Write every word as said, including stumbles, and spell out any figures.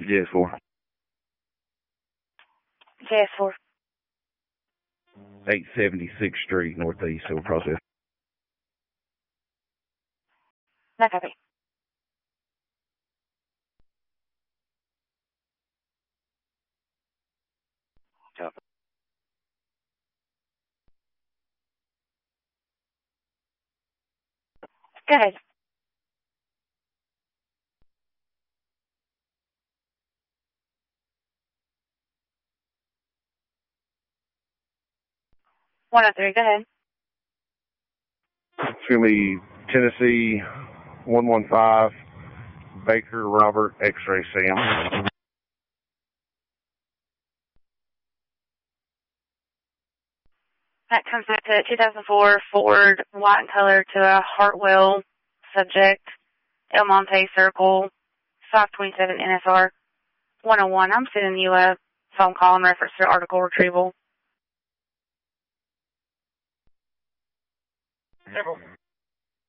J S four. J S four. eight seventy-sixth Street, Northeast, Civil Process. No copy. Copy. Go ahead. one oh three, go ahead. It's going to be Tennessee one one five, Baker Robert, X-Ray Sam. That comes back to two thousand four Ford, white in color, to a Hartwell subject, El Monte Circle, five twenty-seven N S R one oh one. I'm sending you a phone call in reference to article retrieval. Several.